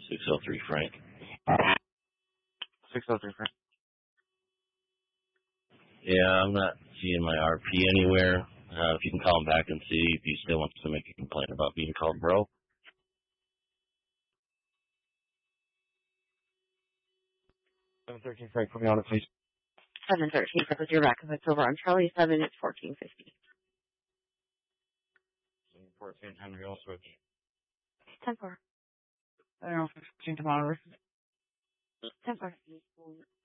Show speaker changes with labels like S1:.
S1: 603 Frank.
S2: 603 Frank.
S1: Yeah, I'm not seeing my RP anywhere. If you can call him back and see if he still wants to make a complaint about being called bro.
S2: 713 Frank, put me on it, please.
S3: 713 Frank with your back. It's over on Charlie 7. It's 1450.
S2: 714 Henry, I'll switch.
S3: 10-4.
S2: I don't know, 15 to monitor.
S3: 10-4.